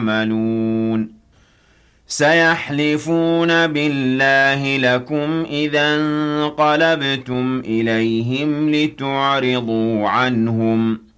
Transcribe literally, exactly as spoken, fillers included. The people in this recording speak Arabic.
يعملون سيحلفون بالله لكم إذا انقلبتم إليهم لتعرضوا عنهم